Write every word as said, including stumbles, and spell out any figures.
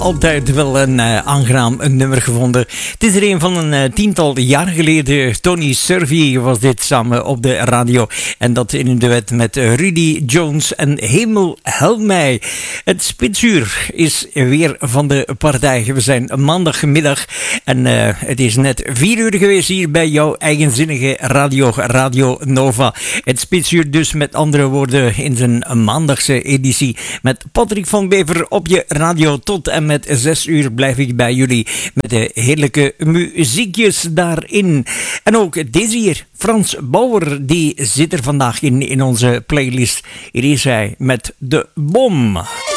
Altijd wel een uh, aangenaam een nummer gevonden. Het is er een van een uh, tiental jaar geleden. Tony Survey was dit samen op de radio. En dat in een duet met uh, Rudy Jones en Hemel help mij. Het spitsuur is weer van de partij. We zijn maandagmiddag en uh, het is net vier uur geweest hier bij jouw eigenzinnige radio, Radio Nova. Het spitsuur dus met andere woorden in zijn maandagse editie. Met Patrick van Bever op je radio tot en met zes uur blijf ik bij jullie met de heerlijke muziekjes daarin. En ook deze hier, Frans Bauer, die zit er vandaag in, in onze playlist. Hier is hij met De Bom.